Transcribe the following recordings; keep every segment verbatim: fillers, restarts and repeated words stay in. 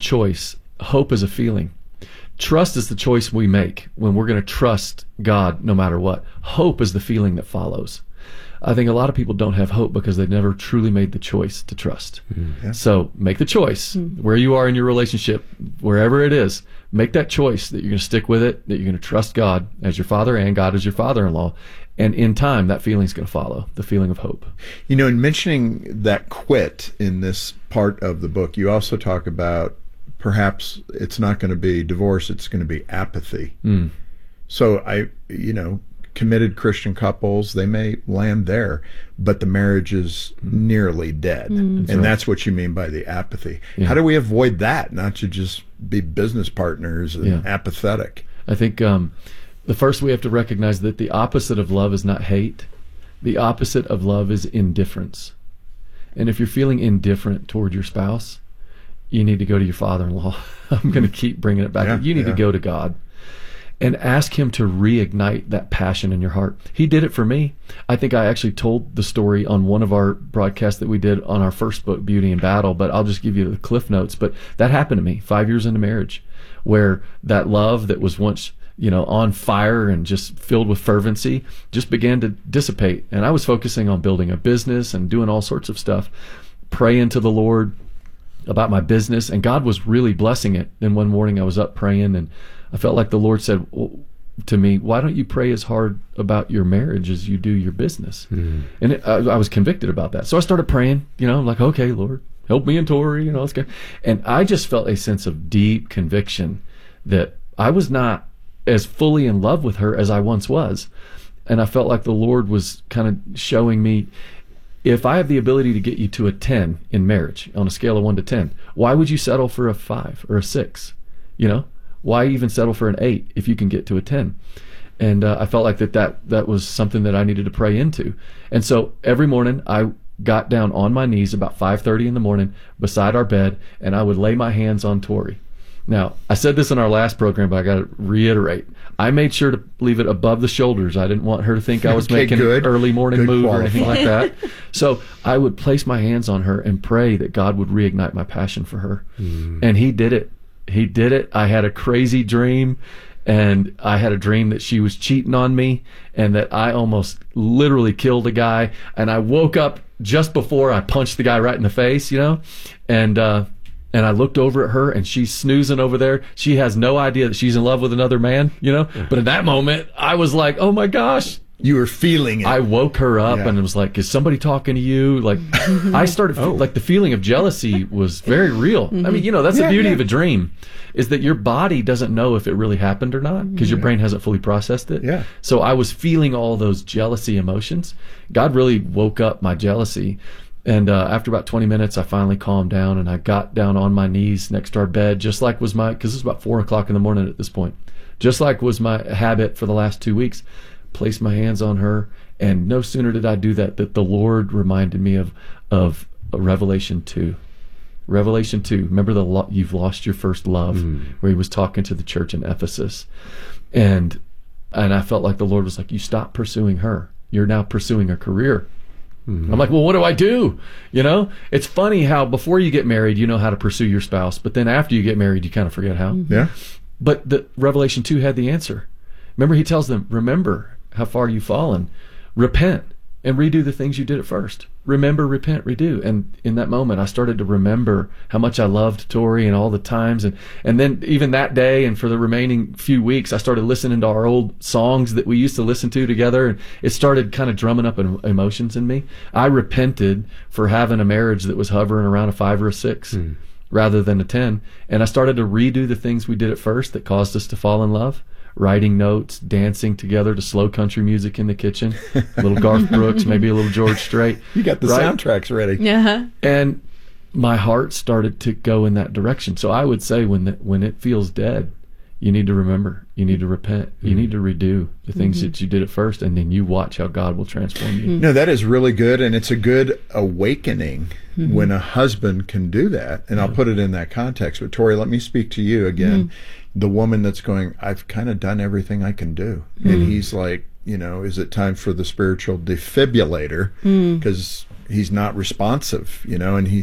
choice. Hope is a feeling. Trust is the choice we make when we're going to trust God no matter what. Hope is the feeling that follows. I think a lot of people don't have hope because they've never truly made the choice to trust. Mm-hmm. Yeah. So make the choice. Mm-hmm. Where you are in your relationship, wherever it is, make that choice that you're going to stick with it, that you're going to trust God as your father and God as your father-in-law. And in time, that feeling's going to follow, the feeling of hope. You know, in mentioning that quit in this part of the book, you also talk about perhaps it's not going to be divorce, it's going to be apathy. Mm. So I, you know, committed Christian couples, they may land there, but the marriage is mm. nearly dead. Mm. That's and right. That's what you mean by the apathy. Yeah. How do we avoid that, not to just be business partners and yeah. apathetic? I think um, the first we have to recognize that the opposite of love is not hate. The opposite of love is indifference. And if you're feeling indifferent toward your spouse, you need to go to your father-in-law. I'm going to keep bringing it back. Yeah, you need yeah. to go to God and ask him to reignite that passion in your heart. He did it for me. I think I actually told the story on one of our broadcasts that we did on our first book, Beauty in Battle, but I'll just give you the cliff notes. But that happened to me five years into marriage, where that love that was once, you know, on fire and just filled with fervency just began to dissipate. And I was focusing on building a business and doing all sorts of stuff, praying to the Lord about my business, and God was really blessing it. Then one morning I was up praying, and I felt like the Lord said to me, why don't you pray as hard about your marriage as you do your business? Mm-hmm. And it, I, I was convicted about that. So I started praying, you know, like, okay, Lord, help me and Tori, you know, let's go. And I just felt a sense of deep conviction that I was not as fully in love with her as I once was. And I felt like the Lord was kind of showing me, if I have the ability to get you to a ten in marriage on a scale of one to ten, why would you settle for a five or a six? You know, why even settle for an eight if you can get to a ten? And uh, I felt like that, that that was something that I needed to pray into. And so every morning I got down on my knees about five thirty in the morning beside our bed, and I would lay my hands on Tori. Now, I said this in our last program, but I got to reiterate. I made sure to leave it above the shoulders. I didn't want her to think I was okay, making good. an early morning good move quality. or anything like that. So I would place my hands on her and pray that God would reignite my passion for her. Mm. And he did it. He did it. I had a crazy dream, and I had a dream that she was cheating on me and that I almost literally killed a guy. And I woke up just before I punched the guy right in the face, you know, and, uh, And I looked over at her, and she's snoozing over there. She has no idea that she's in love with another man, you know? Yeah. But in that moment, I was like, oh, my gosh. You were feeling it. I woke her up, yeah. and it was like, is somebody talking to you? Like, I started, oh. like, the feeling of jealousy was very real. Mm-hmm. I mean, you know, that's yeah, the beauty yeah. of a dream, is that your body doesn't know if it really happened or not, because your yeah. brain hasn't fully processed it. Yeah. So I was feeling all those jealousy emotions. God really woke up my jealousy. And uh, after about twenty minutes, I finally calmed down, and I got down on my knees next to our bed, just like was my, because it was about four o'clock in the morning at this point, just like was my habit for the last two weeks, placed my hands on her, and no sooner did I do that, that the Lord reminded me of of Revelation two. Revelation two, remember the lo- you've lost your first love, mm. where he was talking to the church in Ephesus. And, and I felt like the Lord was like, you stop pursuing her. You're now pursuing a career. Mm-hmm. I'm like, well, what do I do? You know, it's funny how before you get married, you know how to pursue your spouse, but then after you get married, you kind of forget how. Mm-hmm. Yeah. But the Revelation two had the answer. Remember, he tells them, remember how far you've fallen. Repent and redo the things you did at first. Remember, repent, redo. And in that moment, I started to remember how much I loved Tori and all the times. And, and then even that day and for the remaining few weeks, I started listening to our old songs that we used to listen to together. And it started kind of drumming up emotions in me. I repented for having a marriage that was hovering around a five or a six mm. rather than a ten. And I started to redo the things we did at first that caused us to fall in love. Writing notes, dancing together to slow country music in the kitchen, a little Garth Brooks, maybe a little George Strait. You got the right? soundtracks ready. Yeah. And my heart started to go in that direction. So I would say when the, when it feels dead, you need to remember, you need to repent, you mm-hmm. need to redo the things mm-hmm. that you did at first, and then you watch how God will transform you. Mm-hmm. No, that is really good, and it's a good awakening mm-hmm. when a husband can do that. And yeah. I'll put it in that context. But Tori, let me speak to you again. Mm-hmm. The woman that's going, I've kind of done everything I can do. Mm-hmm. And he's like, you know, is it time for the spiritual defibrillator? Because mm. he's not responsive, you know, and he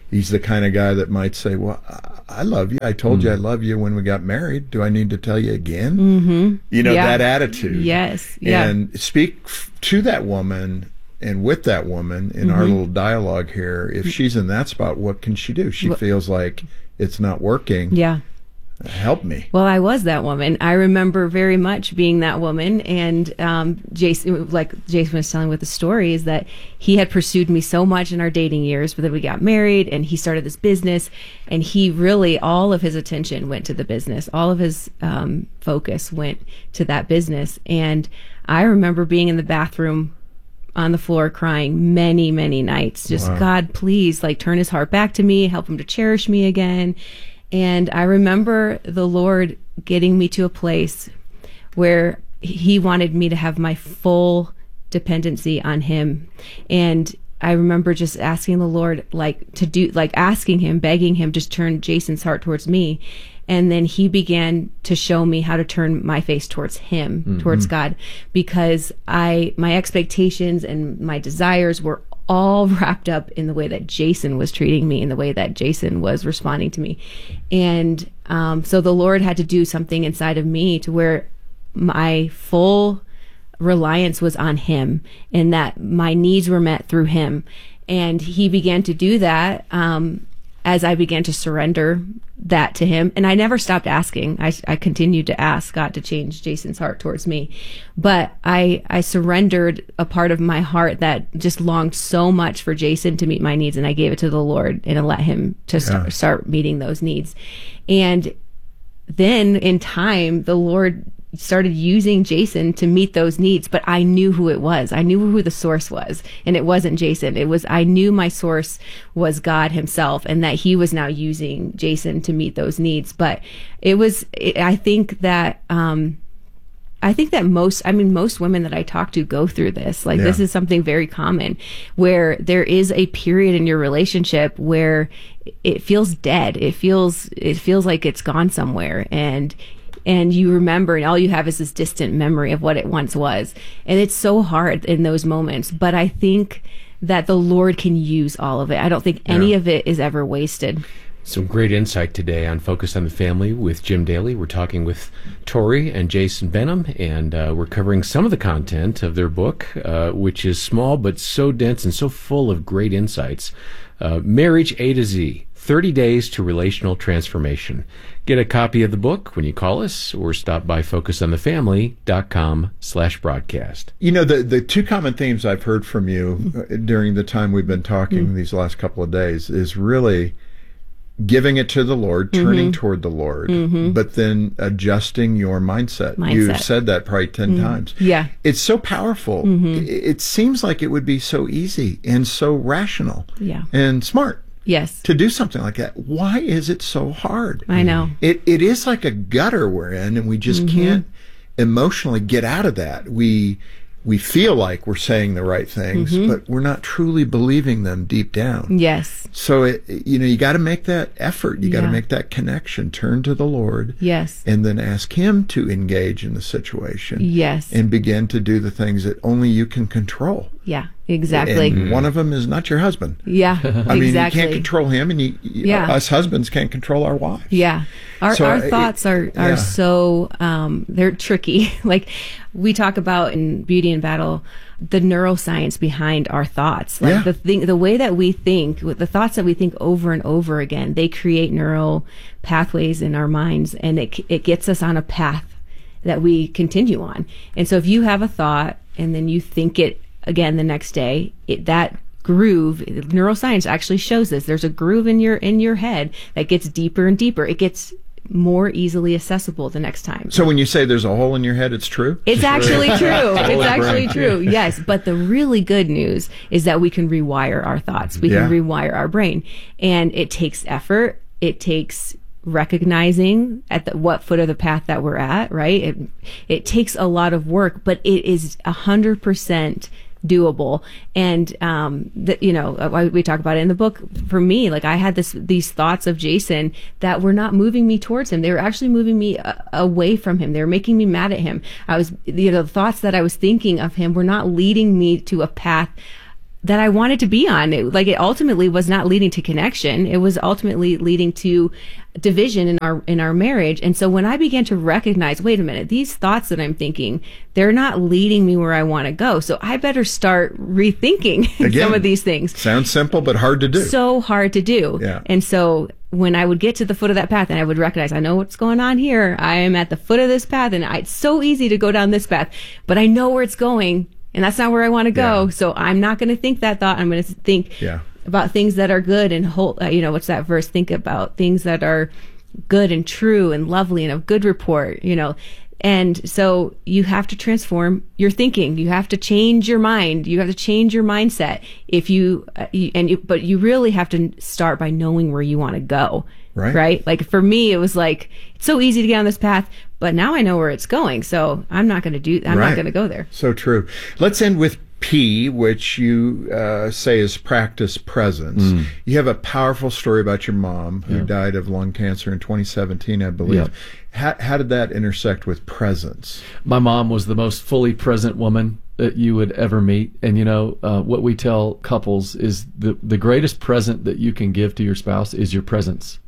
He's the kind of guy that might say, well, I love you. I told mm. you I love you when we got married. Do I need to tell you again? Mm-hmm. You know, yeah. that attitude. Yes. Yeah. And speak f- to that woman and with that woman in mm-hmm. our little dialogue here. If she's in that spot, what can she do? She well, feels like it's not working. Yeah. Help me. Well, I was that woman. I remember very much being that woman. And um, Jason, like Jason was telling with the story, is that he had pursued me so much in our dating years, but then we got married and he started this business. And he really, all of his attention went to the business. All of his um, focus went to that business. And I remember being in the bathroom on the floor crying many, many nights. Just, wow. God, please, like, turn his heart back to me, help him to cherish me again. And I remember the Lord getting me to a place where he wanted me to have my full dependency on him. And I remember just asking the Lord, like, to do, like, asking him, begging him, just turn Jason's heart towards me. And then he began to show me how to turn my face towards him, mm-hmm. towards God, because I, my expectations and my desires were all wrapped up in the way that Jason was treating me, in the way that Jason was responding to me. And um, so the Lord had to do something inside of me to where my full reliance was on him and that my needs were met through him. And he began to do that um, as I began to surrender that to him. And I never stopped asking. I, I continued to ask God to change Jason's heart towards me. But I, I surrendered a part of my heart that just longed so much for Jason to meet my needs. And I gave it to the Lord and I let him to yeah. start, start meeting those needs. And then in time, the Lord started using Jason to meet those needs, but I knew who it was. I knew who the source was, and it wasn't Jason. It was, I knew my source was God himself, and that he was now using Jason to meet those needs. But it was, it, I think that, um, I think that most, I mean, most women that I talk to go through this. Like, yeah. this is something very common where there is a period in your relationship where it feels dead. It feels, it feels like it's gone somewhere, and And you remember, and all you have is this distant memory of what it once was. And it's so hard in those moments. But I think that the Lord can use all of it. I don't think any yeah. of it is ever wasted. Some great insight today on Focus on the Family with Jim Daly. We're talking with Tori and Jason Benham, and uh, we're covering some of the content of their book, uh, which is small but so dense and so full of great insights. Uh, Marriage A to Z, thirty days to Relational Transformation. Get a copy of the book when you call us or stop by focus on the family dot com slash broadcast. You know, the, the two common themes I've heard from you during the time we've been talking mm-hmm. these last couple of days is really giving it to the Lord, turning mm-hmm. toward the Lord, mm-hmm. but then adjusting your mindset. mindset. You've said that probably ten mm-hmm. times. Yeah. It's so powerful. Mm-hmm. It, it seems like it would be so easy and so rational yeah. and smart. Yes. To do something like that. Why is it so hard? I know. It It is like a gutter we're in, and we just mm-hmm. can't emotionally get out of that. We we feel like we're saying the right things, mm-hmm. but we're not truly believing them deep down. Yes. So, it, you know, you got to make that effort. You got to yeah. make that connection. Turn to the Lord. Yes. And then ask him to engage in the situation. Yes. And begin to do the things that only you can control. Yeah, exactly. And one of them is not your husband. Yeah, I exactly. mean, you can't control him, and you, yeah. us husbands can't control our wives. Yeah. Our, so our it, thoughts are, are yeah. so, um, they're tricky. Like we talk about in Beauty and Battle, the neuroscience behind our thoughts. Like yeah. the thing, the way that we think, the thoughts that we think over and over again, they create neural pathways in our minds, and it it gets us on a path that we continue on. And so if you have a thought and then you think it again the next day, it, that groove, neuroscience actually shows this. There's a groove in your in your head that gets deeper and deeper. It gets more easily accessible the next time. So when you say there's a hole in your head, it's true? It's actually true. It's actually true. Yes. But the really good news is that we can rewire our thoughts. We yeah. can rewire our brain. And it takes effort. It takes recognizing at the, what foot of the path that we're at, right? It, it takes a lot of work, but it is a hundred percent doable. And um that, you know, we talk about it in the book. For me, like I had this these thoughts of Jason that were not moving me towards him. They were actually moving me uh, away from him. They were making me mad at him. I was, you know, the thoughts that I was thinking of him were not leading me to a path that I wanted to be on. It, like it ultimately was not leading to connection. It was ultimately leading to division in our in our marriage. And so when I began to recognize, wait a minute, these thoughts that I'm thinking, they're not leading me where I want to go. So I better start rethinking Again, some of these things. Sounds simple, but hard to do. So hard to do. Yeah. And so when I would get to the foot of that path and I would recognize, I know what's going on here. I am at the foot of this path and I, it's so easy to go down this path, but I know where it's going. And that's not where I want to go. Yeah. So I'm not going to think that thought. I'm going to think Yeah. about things that are good and whole. Uh, you know, what's that verse? Think about things that are good and true and lovely and of good report, you know. And so you have to transform your thinking. You have to change your mind. You have to change your mindset. If you, uh, you and you, but you really have to start by knowing where you want to go. Right. Right. Like for me, it was like, it's so easy to get on this path, but now I know where it's going. So I'm not going to do, I'm Right. not going to go there. So true. Let's end with P, which you uh, say is practice presence. Mm. You have a powerful story about your mom who Yeah. died of lung cancer in twenty seventeen, I believe. Yeah. How, how did that intersect with presence? My mom was the most fully present woman that you would ever meet. And, you know, uh, what we tell couples is the, the greatest present that you can give to your spouse is your presence.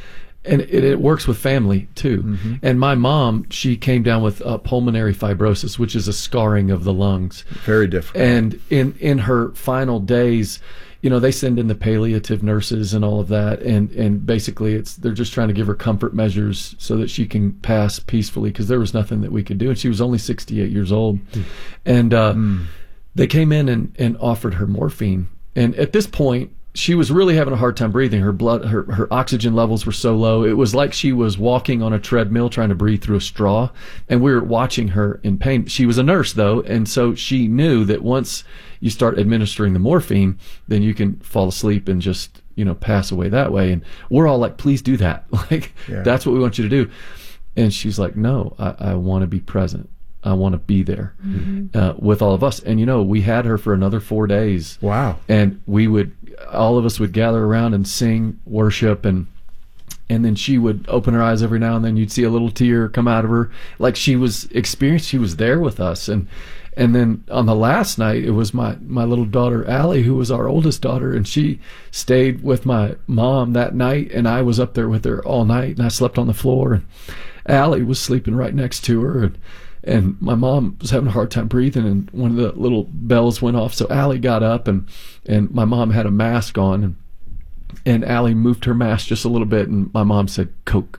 And it, it works with family, too. Mm-hmm. And my mom, she came down with uh, pulmonary fibrosis, which is a scarring of the lungs. Very difficult. And in, in her final days, you know, they send in the palliative nurses and all of that. And, and basically, it's they're just trying to give her comfort measures so that she can pass peacefully, because there was nothing that we could do. And she was only sixty-eight years old. Mm. And uh, mm. they came in and, and offered her morphine. And at this point, she was really having a hard time breathing. Her blood, her, her oxygen levels were so low. It was like she was walking on a treadmill trying to breathe through a straw. And we were watching her in pain. She was a nurse, though, and so she knew that once you start administering the morphine, then you can fall asleep and just, you know, pass away that way. And we're all like, please do that. Like, yeah. That's what we want you to do. And she's like, no, I, I want to be present. I want to be there mm-hmm. uh, with all of us. And, you know, we had her for another four days. Wow. And we would, all of us would gather around and sing worship, and and then she would open her eyes every now and then. You'd see a little tear come out of her, like she was experienced. She was there with us. And and then on the last night, it was my, my little daughter, Allie, who was our oldest daughter, and she stayed with my mom that night, and I was up there with her all night, and I slept on the floor, and Allie was sleeping right next to her, and And my mom was having a hard time breathing, and one of the little bells went off. So Allie got up, and, and my mom had a mask on, and and Allie moved her mask just a little bit, and my mom said, Coke.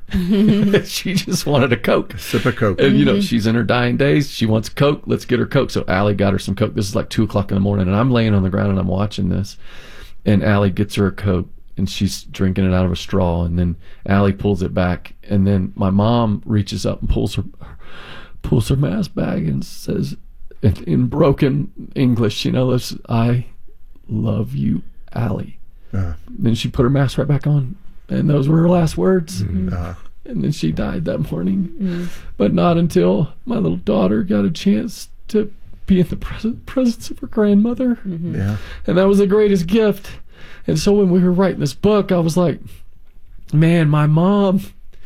She just wanted a Coke. A sip of Coke. And, you know, she's in her dying days. She wants Coke. Let's get her Coke. So Allie got her some Coke. This is like two o'clock in the morning, and I'm laying on the ground, and I'm watching this. And Allie gets her a Coke, and she's drinking it out of a straw, and then Allie pulls it back. And then my mom reaches up and pulls her... pulls her mask back and says in, in broken English, you know, this, I love you, Allie. Uh, then she put her mask right back on, and those were her last words. Mm-hmm. Uh, and then she died that morning. Mm-hmm. But not until my little daughter got a chance to be in the pres- presence of her grandmother. Mm-hmm. Yeah. And that was the greatest gift. And so when we were writing this book, I was like, man, my mom...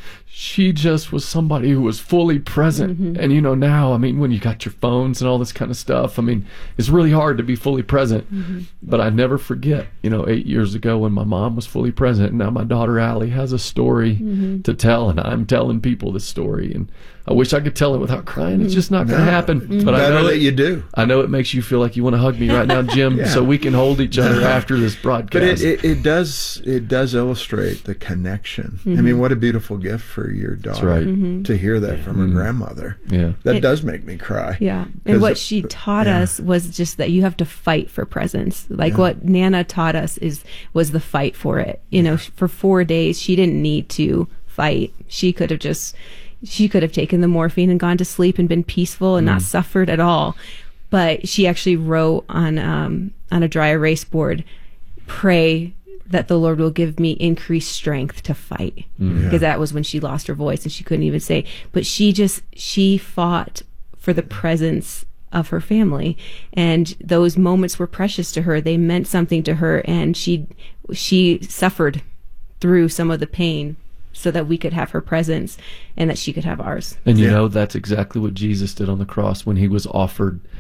she just was somebody who was fully present. Mm-hmm. And, you know, now, I mean, when you got your phones and all this kind of stuff, I mean, it's really hard to be fully present. Mm-hmm. But I never forget, you know, eight years ago when my mom was fully present. And now my daughter, Allie, has a story mm-hmm. to tell. And I'm telling people this story. And I wish I could tell it without crying. It's just not going to no. happen. Mm-hmm. But Better I know that you do. I know it makes you feel like you want to hug me right now, Jim, yeah. so we can hold each other after this broadcast. But it, it, it does it does illustrate the connection. Mm-hmm. I mean, what a beautiful gift for your daughter right. mm-hmm. to hear that from her mm-hmm. grandmother. Yeah, that it, does make me cry. Yeah, and what she taught yeah. us was just that you have to fight for presence. Like yeah. what Nana taught us is was the fight for it. You know, for four days she didn't need to fight. She could have just. She could have taken the morphine and gone to sleep and been peaceful and mm. not suffered at all. But she actually wrote on um, on a dry erase board, pray that the Lord will give me increased strength to fight. Mm. Because that was when she lost her voice and she couldn't even say. But she just, she fought for the presence of her family. And those moments were precious to her. They meant something to her. And she she suffered through some of the pain so that we could have her presence and that she could have ours. And you yeah. know, that's exactly what Jesus did on the cross when he was offered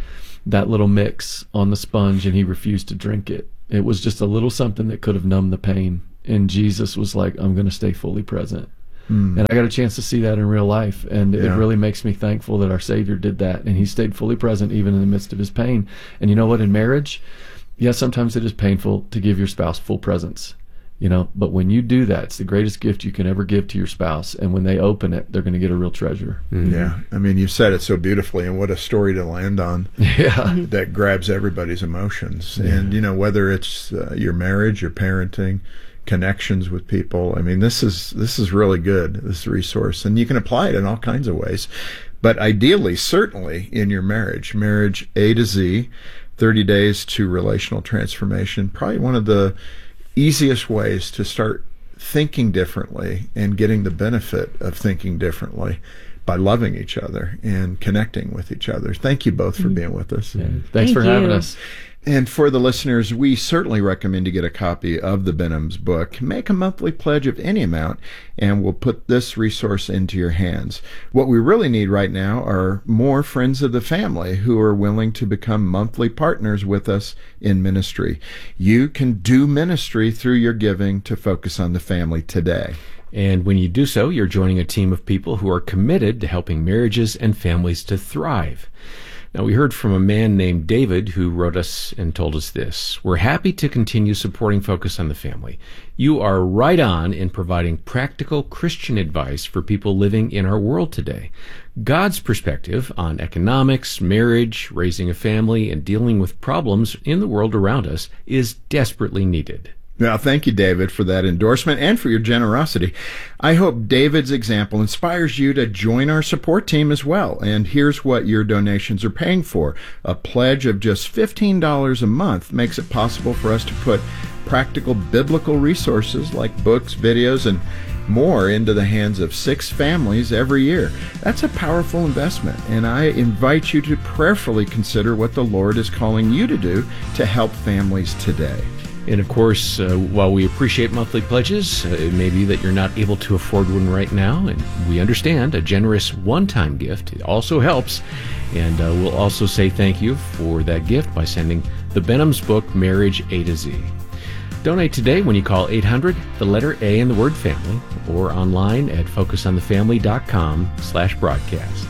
that little mix on the sponge, and he refused to drink it. It was just a little something that could have numbed the pain. And Jesus was like, I'm going to stay fully present. Mm. And I got a chance to see that in real life. And yeah. it really makes me thankful that our Savior did that. And he stayed fully present even in the midst of his pain. And you know what? In marriage, yes, sometimes it is painful to give your spouse full presence. You know, but when you do that, it's the greatest gift you can ever give to your spouse. And when they open it, they're going to get a real treasure. Mm-hmm. Yeah. I mean, you said it so beautifully, and what a story to land on. Yeah. That grabs everybody's emotions. Yeah. And, you know, whether it's uh, your marriage, your parenting, connections with people. I mean, this is this is really good, this resource. And you can apply it in all kinds of ways. But ideally, certainly in your marriage, marriage A to Z, thirty days to relational transformation, probably one of the easiest ways to start thinking differently and getting the benefit of thinking differently by loving each other and connecting with each other. Thank you both for being with us. Yeah. Thanks Thank for you. having us. And for the listeners, we certainly recommend you get a copy of the Benham's book. Make a monthly pledge of any amount, and we'll put this resource into your hands. What we really need right now are more friends of the family who are willing to become monthly partners with us in ministry. You can do ministry through your giving to Focus on the Family today. And when you do so, you're joining a team of people who are committed to helping marriages and families to thrive. Now, we heard from a man named David who wrote us and told us this. We're happy to continue supporting Focus on the Family. You are right on in providing practical Christian advice for people living in our world today. God's perspective on economics, marriage, raising a family, and dealing with problems in the world around us is desperately needed. Well, thank you, David, for that endorsement and for your generosity. I hope David's example inspires you to join our support team as well. And here's what your donations are paying for. A pledge of just fifteen dollars a month makes it possible for us to put practical biblical resources like books, videos, and more into the hands of six families every year. That's a powerful investment, and I invite you to prayerfully consider what the Lord is calling you to do to help families today. And of course, uh, while we appreciate monthly pledges, uh, it may be that you're not able to afford one right now, and we understand a generous one-time gift also helps. And uh, we'll also say thank you for that gift by sending the Benham's book, Marriage A to Z. Donate today when you call eight hundred, the letter A in the word family, or online at focusonthefamily.com slash broadcast.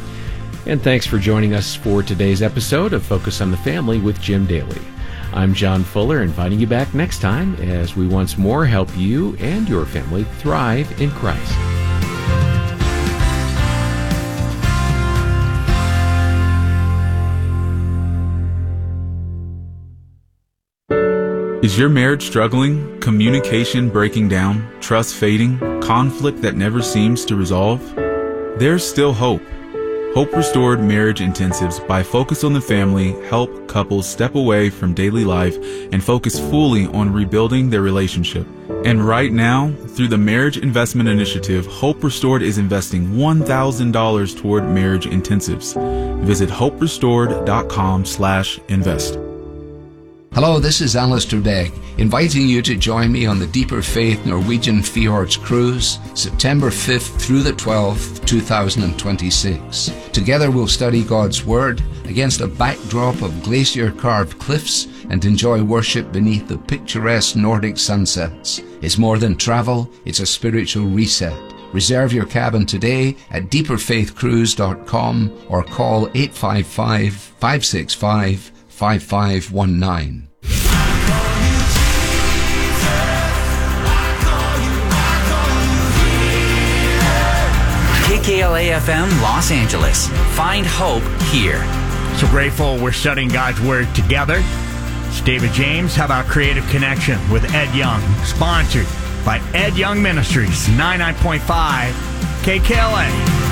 And thanks for joining us for today's episode of Focus on the Family with Jim Daly. I'm John Fuller, inviting you back next time as we once more help you and your family thrive in Christ. Is your marriage struggling? Communication breaking down? Trust fading? Conflict that never seems to resolve? There's still hope. Hope Restored Marriage Intensives by Focus on the Family help couples step away from daily life and focus fully on rebuilding their relationship. And right now, through the Marriage Investment Initiative, Hope Restored is investing one thousand dollars toward marriage intensives. Visit hoperestored.com slash invest. Hello, this is Alistair Begg, inviting you to join me on the Deeper Faith Norwegian Fjords Cruise, September fifth through the twelfth, two thousand twenty-six. Together we'll study God's Word against a backdrop of glacier-carved cliffs and enjoy worship beneath the picturesque Nordic sunsets. It's more than travel, it's a spiritual reset. Reserve your cabin today at deeper faith cruise dot com or call eight five five, five six five, five five one nine. K K L A F M Los Angeles. Find hope here. So grateful we're studying God's Word together. It's David James. How about Creative Connection with Ed Young? Sponsored by Ed Young Ministries, ninety-nine point five K K L A.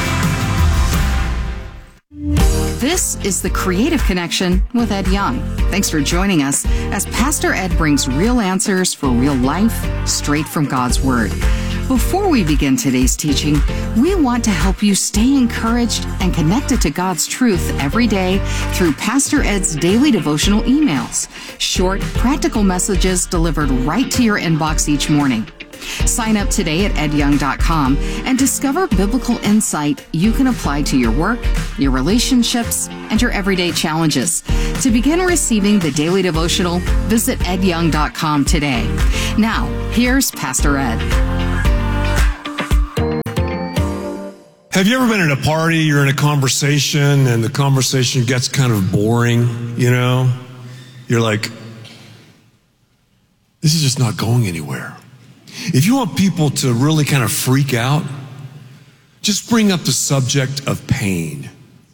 This is the Creative Connection with Ed Young. Thanks for joining us as Pastor Ed brings real answers for real life straight from God's Word. Before we begin today's teaching, we want to help you stay encouraged and connected to God's truth every day through Pastor Ed's daily devotional emails, short, practical messages delivered right to your inbox each morning. Sign up today at ed young dot com and discover biblical insight you can apply to your work, your relationships, and your everyday challenges. To begin receiving the daily devotional, visit ed young dot com today. Now, here's Pastor Ed. Have you ever been at a party, you're in a conversation, and the conversation gets kind of boring, you know? You're like, this is just not going anywhere. If you want people to really kind of freak out, just bring up the subject of pain.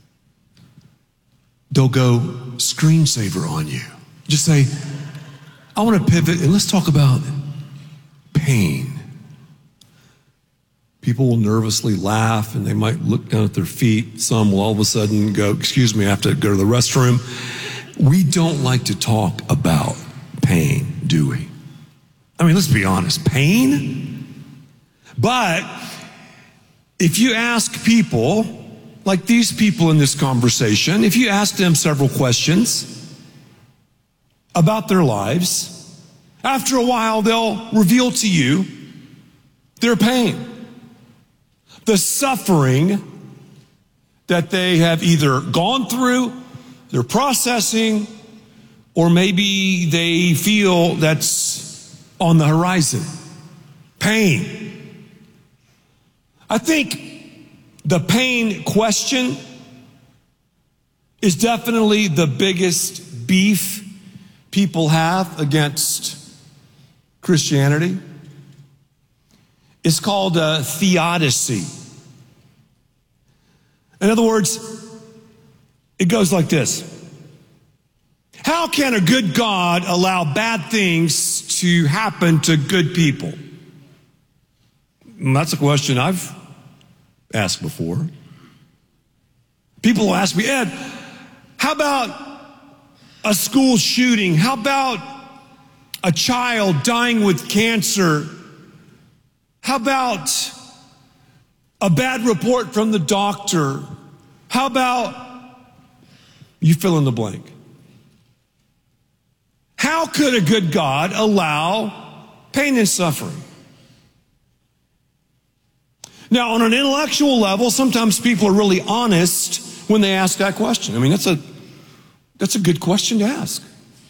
They'll go screensaver on you. Just say, I want to pivot and let's talk about pain. People will nervously laugh and they might look down at their feet. Some will all of a sudden go, excuse me, I have to go to the restroom. We don't like to talk about pain, do we? I mean, let's be honest, pain? But if you ask people, like these people in this conversation, if you ask them several questions about their lives, after a while they'll reveal to you their pain, the suffering that they have either gone through, they're processing, or maybe they feel that's on the horizon. Pain. I think the pain question is definitely the biggest beef people have against Christianity. It's called a theodicy. In other words, it goes like this. How can a good God allow bad things to happen to good people? And that's a question I've asked before. People will ask me, Ed, how about a school shooting? How about a child dying with cancer? How about a bad report from the doctor? How about you fill in the blank? How could a good God allow pain and suffering? Now, on an intellectual level, sometimes people are really honest when they ask that question. I mean, that's a, that's a good question to ask.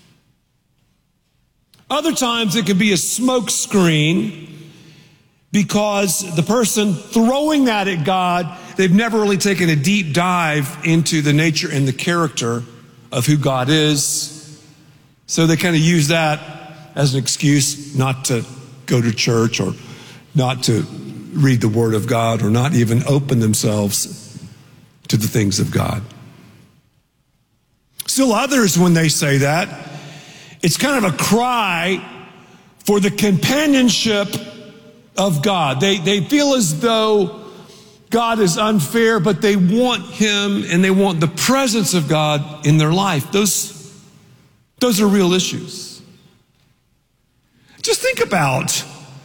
Other times it can be a smokescreen because the person throwing that at God, they've never really taken a deep dive into the nature and the character of who God is. So they kind of use that as an excuse not to go to church or not to read the Word of God or not even open themselves to the things of God. Still others, when they say that, it's kind of a cry for the companionship of God. They, they feel as though God is unfair, but they want Him and they want the presence of God in their life. Those Those are real issues. Just think about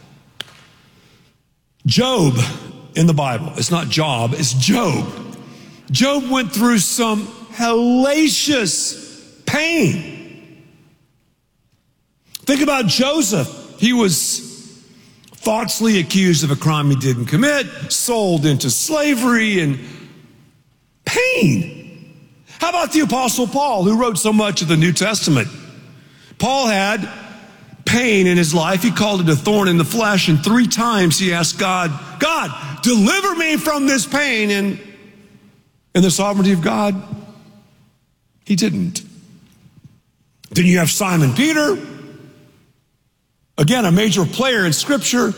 Job in the Bible. It's not Job, it's Job. Job went through some hellacious pain. Think about Joseph. He was falsely accused of a crime he didn't commit, sold into slavery and pain. How about the Apostle Paul, who wrote so much of the New Testament? Paul had pain in his life. He called it a thorn in the flesh, and three times he asked God, God, deliver me from this pain. And in the sovereignty of God, he didn't. Then you have Simon Peter, again, a major player in Scripture.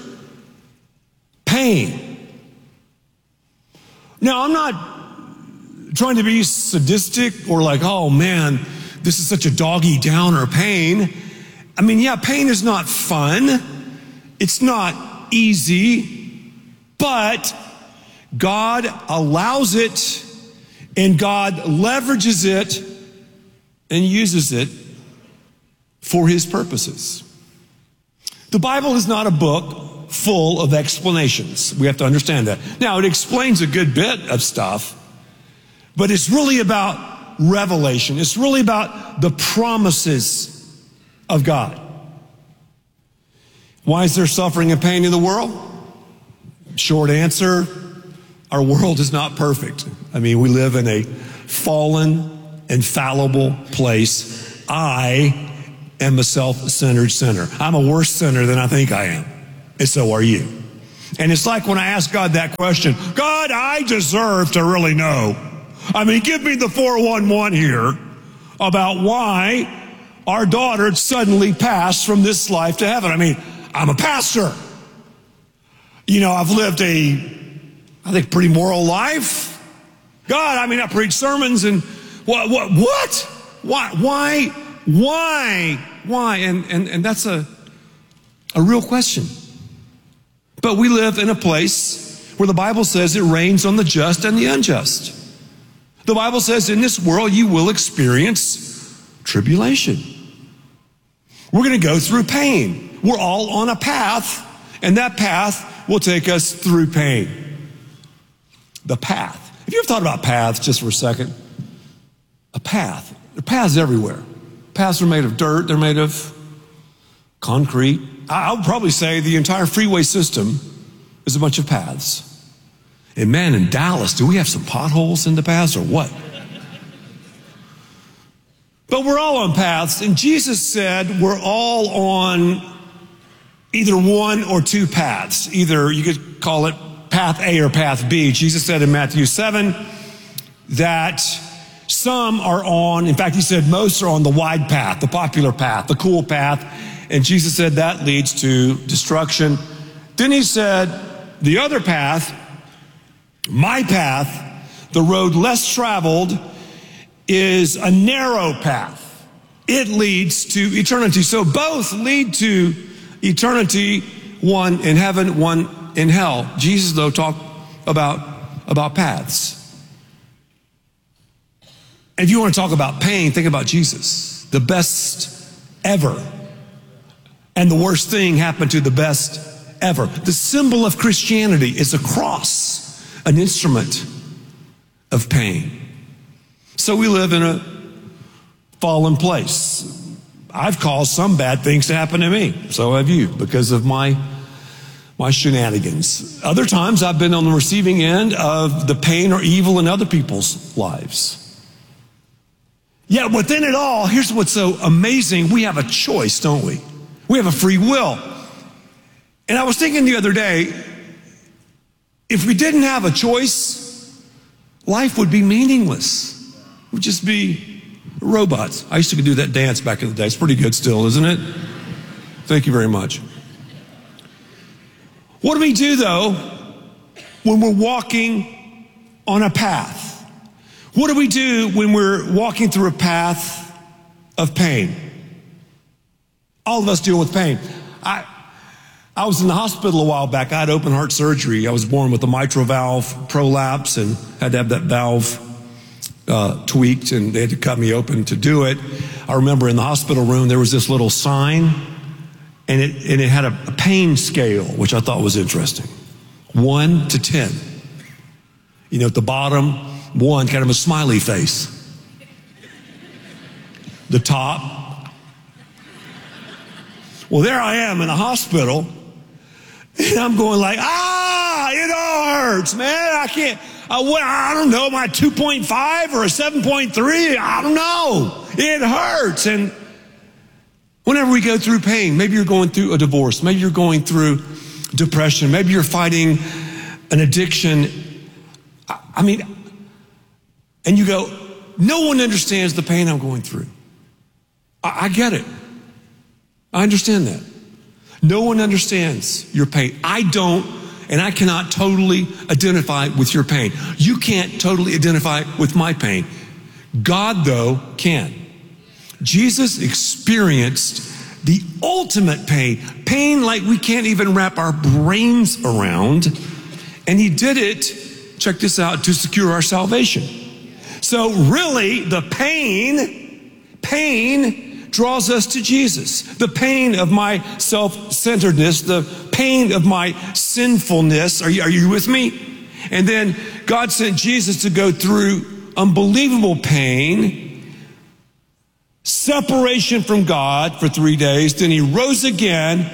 Pain. Now, I'm not trying to be sadistic or like, oh man, this is such a doggy downer pain. I mean, yeah, pain is not fun. It's not easy, but God allows it and God leverages it and uses it for His purposes. The Bible is not a book full of explanations. We have to understand that. Now, it explains a good bit of stuff, but it's really about revelation. It's really about the promises of God. Why is there suffering and pain in the world? Short answer, our world is not perfect. I mean, we live in a fallen and fallible place. I am a self-centered sinner. I'm a worse sinner than I think I am. And so are you. And it's like when I ask God that question, God, I deserve to really know. I mean, give me the four one one here about why our daughter suddenly passed from this life to heaven. I mean, I'm a pastor. You know, I've lived a, I think, pretty moral life. God, I mean, I preach sermons and what, what, what? Why, why, why, why? And, and, and that's a, a real question. But we live in a place where the Bible says it rains on the just and the unjust. The Bible says in this world you will experience tribulation. We're going to go through pain. We're all on a path, and that path will take us through pain. The path. Have you ever thought about paths just for a second? A path. There are paths everywhere. Paths are made of dirt. They're made of concrete. I would probably say the entire freeway system is a bunch of paths. And man, in Dallas, do we have some potholes in the paths or what? But we're all on paths, and Jesus said we're all on either one or two paths. Either you could call it path A or path B. Jesus said in Matthew seven that some are on, in fact, he said most are on the wide path, the popular path, the cool path. And Jesus said that leads to destruction. Then he said the other path, my path, the road less traveled, is a narrow path. It leads to eternity. So both lead to eternity, one in heaven, one in hell. Jesus, though, talked about, about paths. And if you want to talk about pain, think about Jesus. The best ever. And the worst thing happened to the best ever. The symbol of Christianity is a cross, an instrument of pain. So we live in a fallen place. I've caused some bad things to happen to me. So have you, because of my, my shenanigans. Other times I've been on the receiving end of the pain or evil in other people's lives. Yet within it all, here's what's so amazing. We have a choice, don't we? We have a free will. And I was thinking the other day, if we didn't have a choice, life would be meaningless. It would just be robots. I used to do that dance back in the day. It's pretty good still, isn't it? Thank you very much. What do we do, though, when we're walking on a path? What do we do when we're walking through a path of pain? All of us deal with pain. I, I was in the hospital a while back. I had open heart surgery. I was born with a mitral valve prolapse and had to have that valve uh, tweaked, and they had to cut me open to do it. I remember in the hospital room there was this little sign, and it, and it had a, a pain scale, which I thought was interesting. One to ten. You know, at the bottom, one, kind of a smiley face. The top. Well, there I am in a hospital, and I'm going like, ah, it all hurts, man. I can't, I, I don't know, am I two point five or a seven point three? I don't know. It hurts. And whenever we go through pain, maybe you're going through a divorce, maybe you're going through depression, maybe you're fighting an addiction. I, I mean, and you go, no one understands the pain I'm going through. I, I get it. I understand that. No one understands your pain. I don't, and I cannot totally identify with your pain. You can't totally identify with my pain. God, though, can. Jesus experienced the ultimate pain, pain like we can't even wrap our brains around, and he did it, check this out, to secure our salvation. So really, the pain, pain draws us to Jesus. The pain of my self-centeredness, the pain of my sinfulness. Are you, are you with me? And then God sent Jesus to go through unbelievable pain, separation from God for three days. Then he rose again,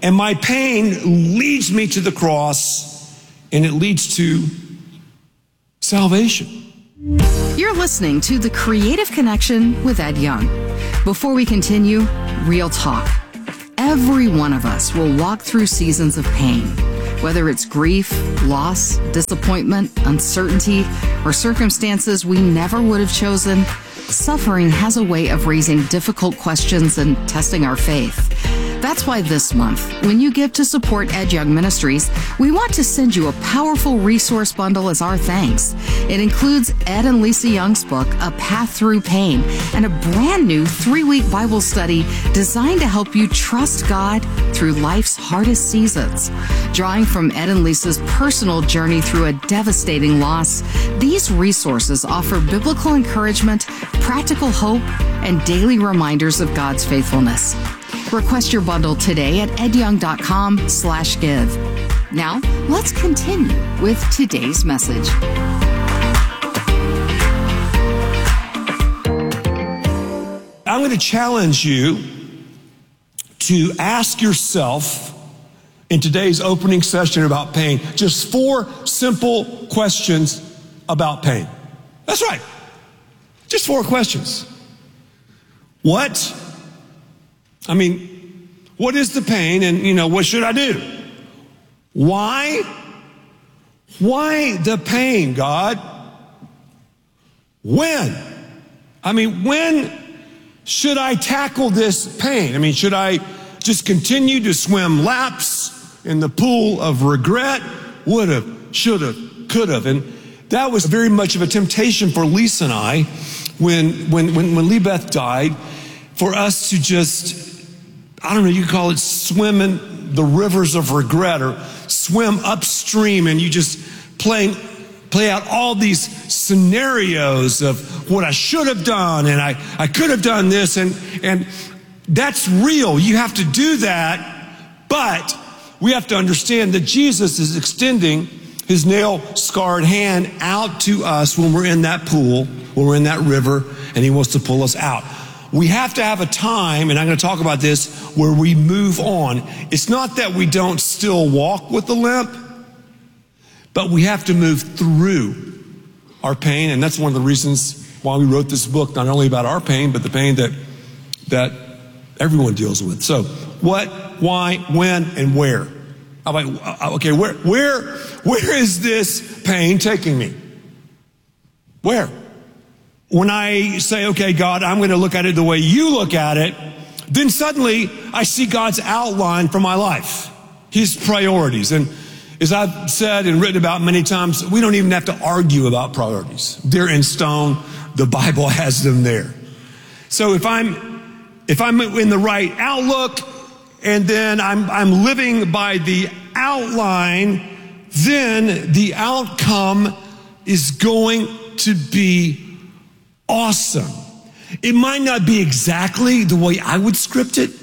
And my pain leads me to the cross, and it leads to salvation. You're listening to The Creative Connection with Ed Young. Before we continue, real talk. Every one of us will walk through seasons of pain. Whether it's grief, loss, disappointment, uncertainty, or circumstances we never would have chosen, suffering has a way of raising difficult questions and testing our faith. That's why this month, when you give to support Ed Young Ministries, we want to send you a powerful resource bundle as our thanks. It includes Ed and Lisa Young's book, A Path Through Pain, and a brand new three-week Bible study designed to help you trust God through life's hardest seasons. Drawing from Ed and Lisa's personal journey through a devastating loss, these resources offer biblical encouragement, practical hope, and daily reminders of God's faithfulness. Request your bundle today at edyoung.com slash give. Now, let's continue with today's message. I'm going to challenge you to ask yourself in today's opening session about pain, just four simple questions about pain. That's right. Just four questions. What? I mean, what is the pain, and, you know, what should I do? Why? Why the pain, God? When? I mean, when should I tackle this pain? I mean, should I just continue to swim laps in the pool of regret? Would have, should have, could have. And that was very much of a temptation for Lisa and I when, when, when, when Lebeth died, for us to just, I don't know, you could call it swim in the rivers of regret, or swim upstream, and you just play, play out all these scenarios of what I should have done, and I, I could have done this, and, and that's real. You have to do that, but we have to understand that Jesus is extending his nail-scarred hand out to us when we're in that pool, when we're in that river, and he wants to pull us out. We have to have a time, and I'm going to talk about this, where we move on. It's not that we don't still walk with the limp, but we have to move through our pain, and that's one of the reasons why we wrote this book, not only about our pain, but the pain that that everyone deals with. So, what, why, when, and where? I'm like, okay, where, where, where is this pain taking me? Where? When I say, okay, God, I'm going to look at it the way you look at it, then suddenly I see God's outline for my life, his priorities. And as I've said and written about many times, we don't even have to argue about priorities. They're in stone. The Bible has them there. So if I'm, if I'm in the right outlook, and then I'm, I'm living by the outline, then the outcome is going to be awesome. It might not be exactly the way I would script it,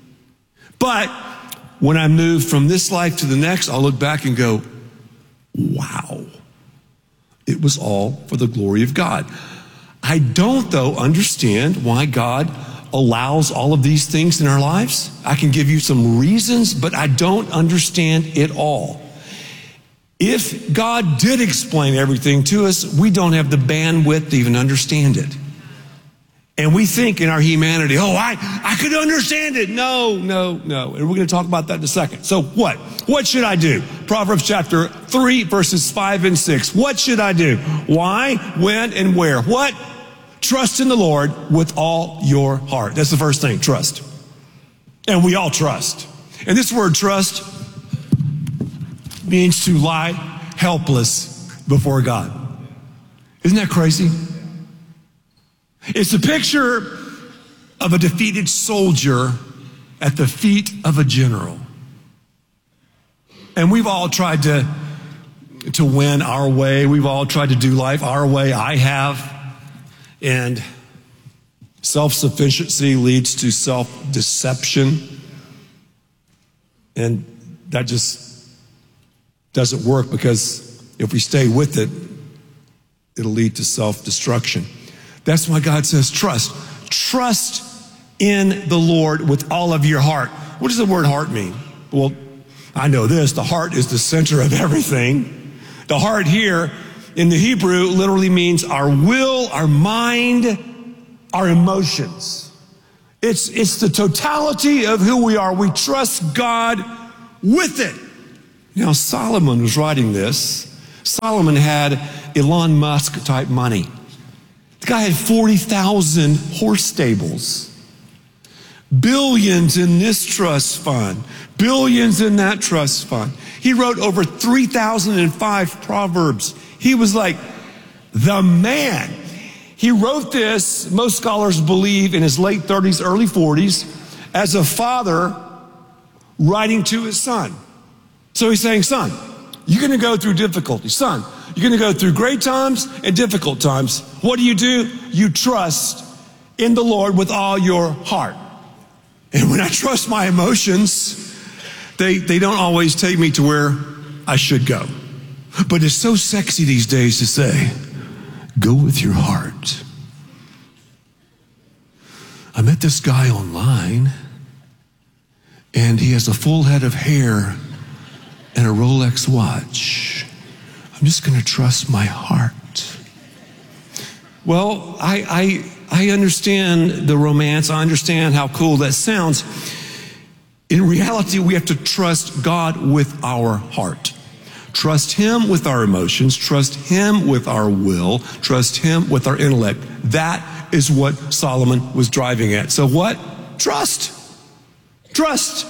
but when I move from this life to the next, I'll look back and go, wow, it was all for the glory of God. I don't, though, understand why God allows all of these things in our lives. I can give you some reasons, but I don't understand it all. If God did explain everything to us, we don't have the bandwidth to even understand it. And we think in our humanity, oh, I, I could understand it. No, no, no. And we're going to talk about that in a second. So what? What should I do? Proverbs chapter three, verses five and six. What should I do? Why, when, and where? What? Trust in the Lord with all your heart. That's the first thing, trust. And we all trust. And this word trust means to lie helpless before God. Isn't that crazy? It's a picture of a defeated soldier at the feet of a general. And we've all tried to, to win our way. We've all tried to do life our way. I have. And self-sufficiency leads to self-deception. And that just doesn't work, because if we stay with it, it'll lead to self-destruction. That's why God says trust. Trust in the Lord with all of your heart. What does the word heart mean? Well, I know this, the heart is the center of everything. The heart here in the Hebrew literally means our will, our mind, our emotions. It's, it's the totality of who we are. We trust God with it. Now, Solomon was writing this. Solomon had Elon Musk type money. The guy had forty thousand horse stables. Billions in this trust fund. Billions in that trust fund. He wrote over three thousand five Proverbs. He was like the man. He wrote this, most scholars believe, in his late thirties, early forties, as a father writing to his son. So he's saying, son, you're going to go through difficulty. Son, you're going to go through great times and difficult times. What do you do? You trust in the Lord with all your heart. And when I trust my emotions, they, they don't always take me to where I should go. But it's so sexy these days to say, go with your heart. I met this guy online, and he has a full head of hair and a Rolex watch. I'm just going to trust my heart. Well, I, I, I understand the romance. I understand how cool that sounds. In reality, we have to trust God with our heart. Trust Him with our emotions. Trust Him with our will. Trust Him with our intellect. That is what Solomon was driving at. So what? Trust. Trust.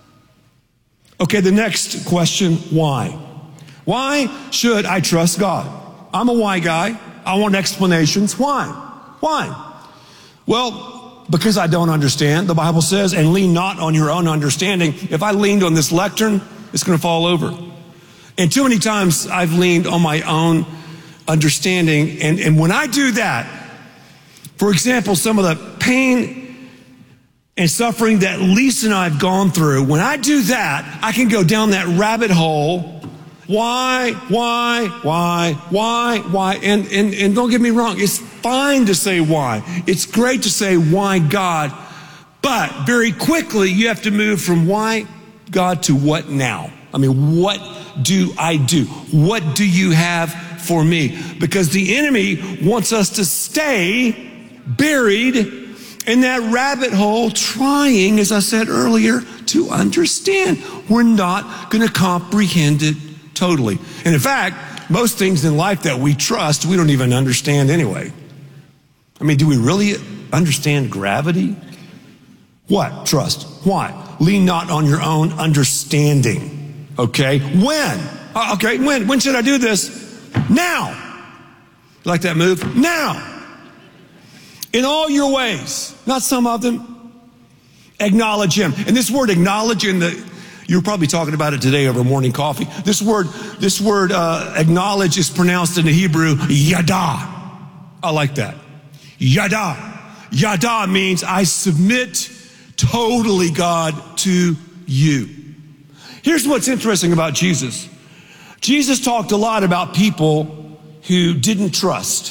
Okay, the next question, why? Why should I trust God? I'm a why guy. I want explanations. Why? Why? Well, because I don't understand. The Bible says, and lean not on your own understanding. If I leaned on this lectern, it's going to fall over. And too many times I've leaned on my own understanding. And, and when I do that, for example, some of the pain and suffering that Lisa and I have gone through, when I do that, I can go down that rabbit hole. Why, why, why, why, why? And, and, and don't get me wrong, it's fine to say why. It's great to say why God. But very quickly, you have to move from why God to what now? I mean, what do I do? What do you have for me? Because the enemy wants us to stay buried in that rabbit hole, trying, as I said earlier, to understand. We're not going to comprehend it totally. And in fact, most things in life that we trust, we don't even understand anyway. I mean, do we really understand gravity? What? Trust. Why? Lean not on your own understanding. Okay? When? Uh, okay, when? When should I do this? Now. You like that move? Now. In all your ways, not some of them, acknowledge Him. And this word acknowledge, in the, you're probably talking about it today over morning coffee. This word, this word uh, acknowledge is pronounced in the Hebrew, yada. I like that. Yada. Yada means I submit totally, God, to you. Here's what's interesting about Jesus. Jesus talked a lot about people who didn't trust.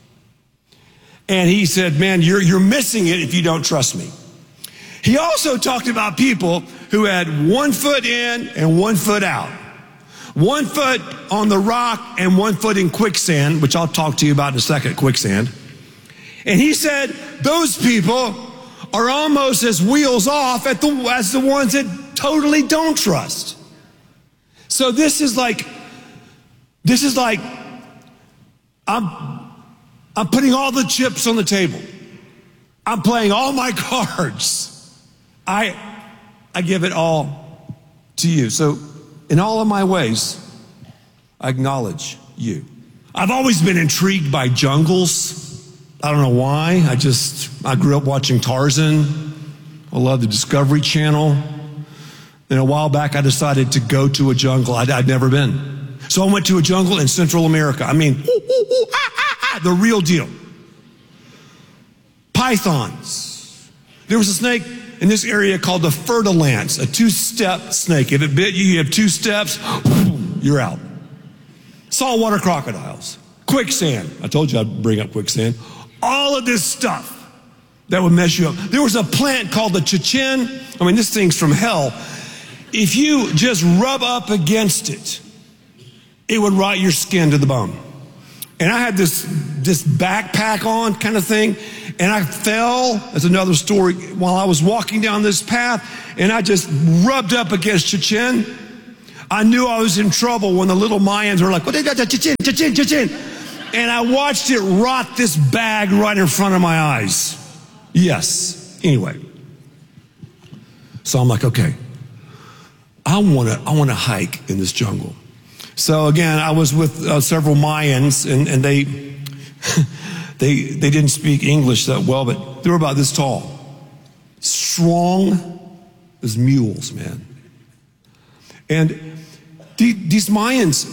And He said, man, you're, you're missing it if you don't trust me. He also talked about people who had one foot in and one foot out. One foot on the rock and one foot in quicksand, which I'll talk to you about in a second, quicksand. And He said, those people are almost as wheels off at the, as the ones that totally don't trust. So this is like, this is like, I'm, I'm putting all the chips on the table. I'm playing all my cards. I, I give it all to you. So in all of my ways, I acknowledge you. I've always been intrigued by jungles. I don't know why. I just, I grew up watching Tarzan. I love the Discovery Channel. And a while back, I decided to go to a jungle I'd, I'd never been. So I went to a jungle in Central America. I mean, ooh, ooh, ooh, ah, ah, ah, the real deal. Pythons. There was a snake in this area called the Fer-de-Lance, a two-step snake. If it bit you, you have two steps, you're out. Saltwater crocodiles. Quicksand. I told you I'd bring up quicksand. All of this stuff that would mess you up. There was a plant called the Chechen. I mean, this thing's from hell. if you just rub up against it, it would rot your skin to the bone. And I had this this backpack on kind of thing, and I fell, that's another story, while I was walking down this path, and I just rubbed up against Chichen. I knew I was in trouble when the little Mayans were like, what they got, Chichen, Chichen, Chichen. And I watched it rot this bag right in front of my eyes. Yes. Anyway. So I'm like, okay, I want to I want to hike in this jungle. So again, I was with uh, several Mayans, and, and they, they, they didn't speak English that well, but they were about this tall. Strong as mules, man. And the, these Mayans,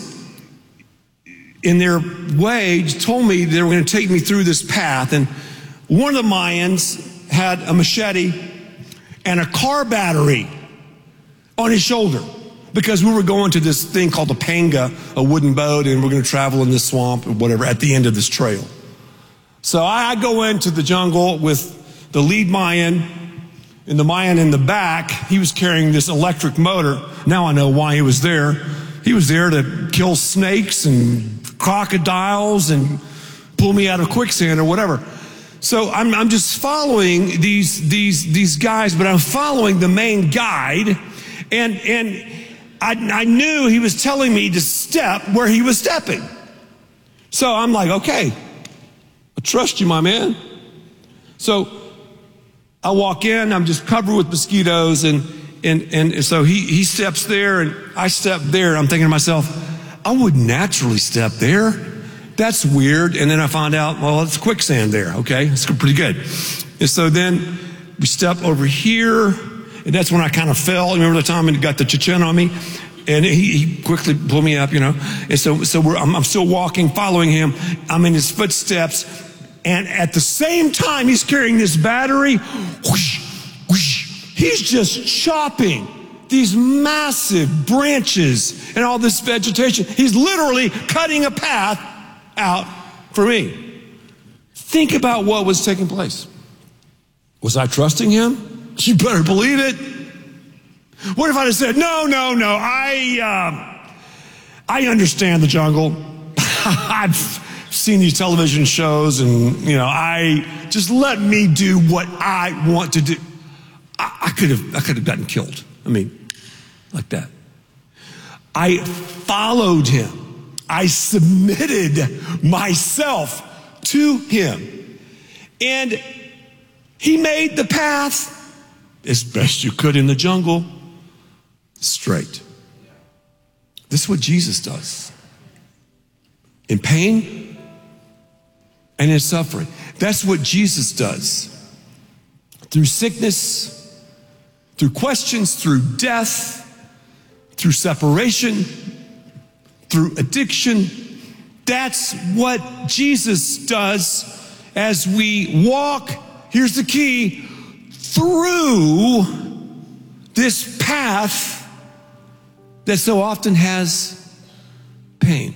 in their way, told me they were going to take me through this path. And one of the Mayans had a machete and a car battery on his shoulder, because we were going to this thing called the Panga, a wooden boat, and we're going to travel in this swamp or whatever at the end of this trail. So I go into the jungle with the lead Mayan, and the Mayan in the back, he was carrying this electric motor. Now I know why he was there. He was there to kill snakes and crocodiles and pull me out of quicksand or whatever. So I'm, I'm just following these, these, these guys, but I'm following the main guide, and, and I, I knew he was telling me to step where he was stepping. So I'm like, okay, I trust you, my man. So I walk in, I'm just covered with mosquitoes, and, and, and so he, he steps there, and I step there. I'm thinking to myself, I would naturally step there. That's weird. And then I found out, well, it's quicksand there. Okay, it's pretty good. And so then we step over here, and that's when I kind of fell. Remember the time he got the Chichen on me? And he, he quickly blew me up, you know. And so, so we're, I'm, I'm still walking, following him. I'm in his footsteps. And at the same time, he's carrying this battery. Whoosh, whoosh, he's just chopping these massive branches and all this vegetation. He's literally cutting a path out for me. Think about what was taking place. Was I trusting him? You better believe it. What if I had said, no, no, no, I, uh, I understand the jungle. I've seen these television shows, and, you know, I, just let me do what I want to do. I, I could have, I could have gotten killed. I mean, like that. I followed him. I submitted myself to him. And he made the path, as best you could in the jungle, straight. This is what Jesus does. In pain and in suffering. That's what Jesus does. Through sickness, through questions, through death, through separation, through addiction. That's what Jesus does as we walk, here's the key, through this path that so often has pain.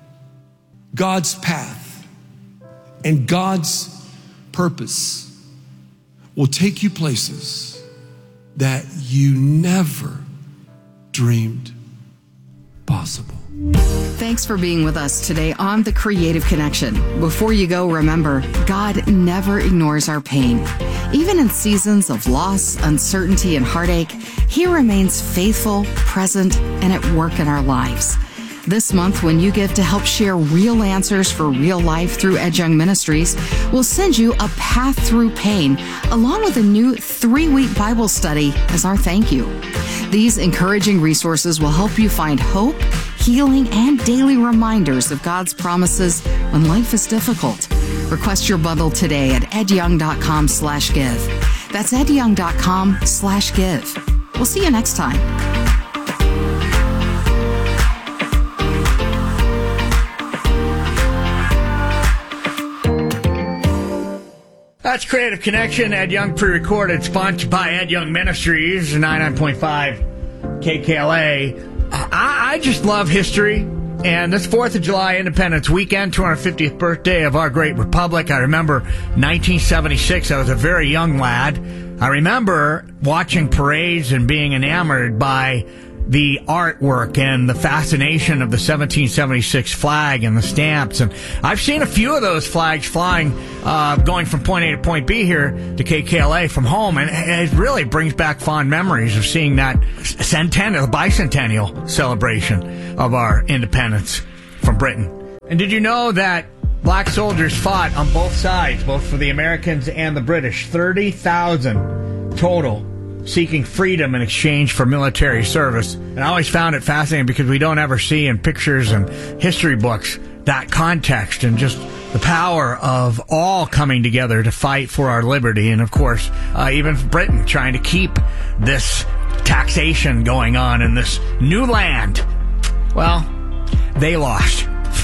God's path and God's purpose will take you places that you never dreamed possible. Thanks for being with us today on The Creative Connection. Before you go, remember, God never ignores our pain. Even in seasons of loss, uncertainty, and heartache, He remains faithful, present, and at work in our lives. This month, when you give to help share real answers for real life through Ed Young Ministries, we'll send you a Path Through Pain, along with a new three-week Bible study as our thank you. These encouraging resources will help you find hope, healing, and daily reminders of God's promises when life is difficult. Request your bundle today at edyoung.com slash give. That's edyoung.com slash give. We'll see you next time. That's Creative Connection. Ed Young pre-recorded, sponsored by Ed Young Ministries, ninety-nine point five K K L A. I, I just love history. And this fourth of July Independence Weekend, two hundred fiftieth birthday of our great republic. I remember nineteen seventy-six. I was a very young lad. I remember watching parades and being enamored by the artwork and the fascination of the seventeen seventy-six flag and the stamps. And I've seen a few of those flags flying, uh, going from point A to point B here to K K L A from home. And it really brings back fond memories of seeing that centennial, the bicentennial celebration of our independence from Britain. And did you know that black soldiers fought on both sides, both for the Americans and the British? thirty thousand total, seeking freedom in exchange for military service. And I always found it fascinating because we don't ever see in pictures and history books that context and just the power of all coming together to fight for our liberty. And of course, uh, even Britain trying to keep this taxation going on in this new land. Well, they lost.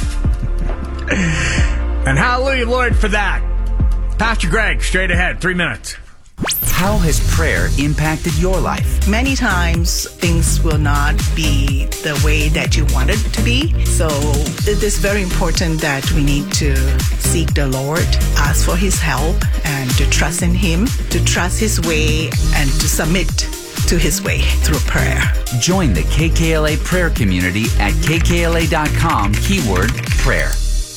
And hallelujah, Lord, for that. Pastor Greg, straight ahead, three minutes. How has prayer impacted your life? Many times things will not be the way that you want it to be. So it is very important that we need to seek the Lord, ask for His help, and to trust in Him, to trust His way, and to submit to His way through prayer. Join the K K L A prayer community at K K L A dot com, keyword prayer.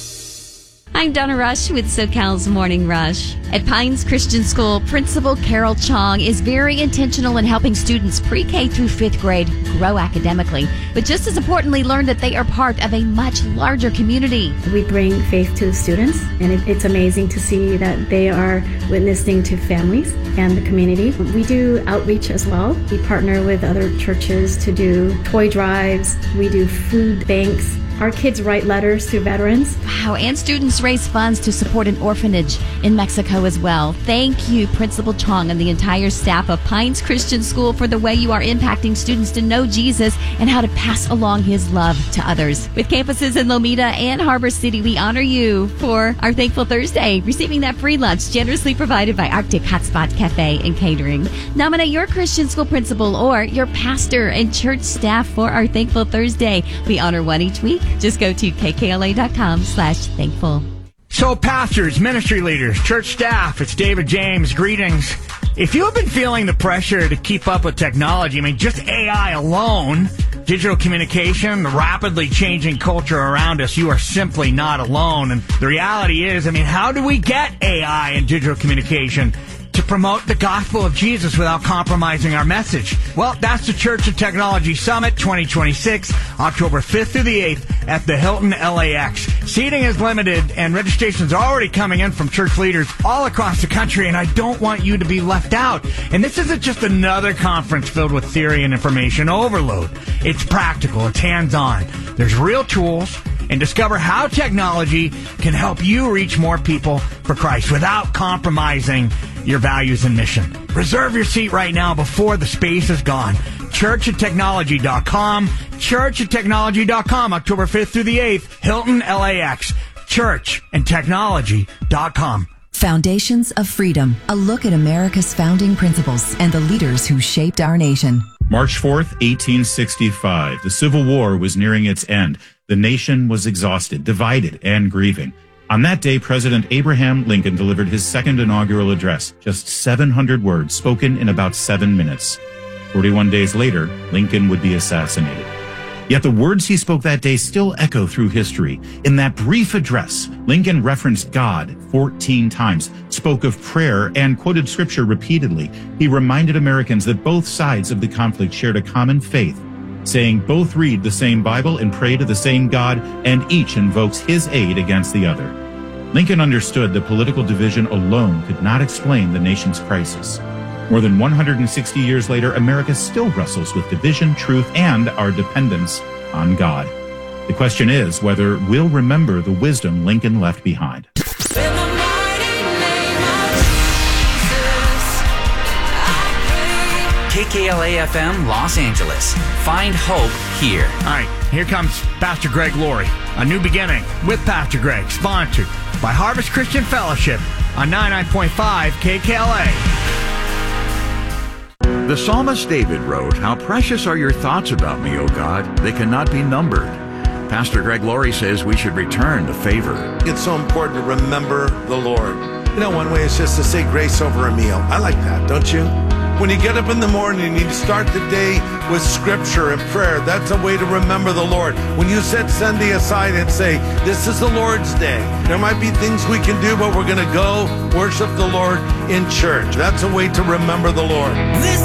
I'm Donna Rush with SoCal's Morning Rush. At Pines Christian School, Principal Carol Chong is very intentional in helping students pre-K through fifth grade grow academically, but just as importantly, learn that they are part of a much larger community. We bring faith to the students, and it, it's amazing to see that they are witnessing to families and the community. We do outreach as well. We partner with other churches to do toy drives. We do food banks. Our kids write letters to veterans. Wow, and students raise funds to support an orphanage in Mexico as well. Thank you, Principal Chong and the entire staff of Pines Christian School, for the way you are impacting students to know Jesus and how to pass along His love to others. With campuses in Lomita and Harbor City, we honor you for our Thankful Thursday, receiving that free lunch generously provided by Arctic Hotspot Cafe and Catering. Nominate your Christian school principal or your pastor and church staff for our Thankful Thursday. We honor one each week. Just go to K K L A dot com slash thankful. So pastors, ministry leaders, church staff, it's David James. Greetings. If you have been feeling the pressure to keep up with technology, I mean, just A I alone, digital communication, the rapidly changing culture around us, you are simply not alone. And the reality is, I mean, how do we get A I and digital communication to promote the gospel of Jesus without compromising our message? Well, that's the Church and Technology Summit twenty twenty-six, October fifth through the eighth at the Hilton L A X. Seating is limited and registrations are already coming in from church leaders all across the country, and I don't want you to be left out. And this isn't just another conference filled with theory and information overload. It's practical, it's hands-on. There's real tools, and discover how technology can help you reach more people for Christ without compromising your values and mission. Reserve your seat right now before the space is gone. church and technology dot com, church and technology dot com, October fifth through the eighth, Hilton L A X, church and technology dot com. Foundations of Freedom, a look at America's founding principles and the leaders who shaped our nation. March fourth, eighteen sixty-five. The Civil War was nearing its end. The nation was exhausted, divided, and grieving. On that day, President Abraham Lincoln delivered his second inaugural address, just seven hundred words spoken in about seven minutes. forty-one days later, Lincoln would be assassinated. Yet the words he spoke that day still echo through history. In that brief address, Lincoln referenced God fourteen times, spoke of prayer, and quoted scripture repeatedly. He reminded Americans that both sides of the conflict shared a common faith, saying both read the same Bible and pray to the same God, and each invokes His aid against the other. Lincoln understood that political division alone could not explain the nation's crisis. More than one hundred sixty years later, America still wrestles with division, truth, and our dependence on God. The question is whether we'll remember the wisdom Lincoln left behind. K K L A F M Los Angeles. Find hope here. All right, here comes Pastor Greg Laurie. A New Beginning with Pastor Greg, sponsored by Harvest Christian Fellowship on ninety-nine point five K K L A. The psalmist David wrote, "How precious are your thoughts about me, O God. They cannot be numbered." Pastor Greg Laurie says we should return the favor. It's so important to remember the Lord. You know, one way is just to say grace over a meal. I like that, don't you? When you get up in the morning, you start the day with scripture and prayer. That's a way to remember the Lord. When you set Sunday aside and say, this is the Lord's day. There might be things we can do, but we're going to go worship the Lord in church. That's a way to remember the Lord. This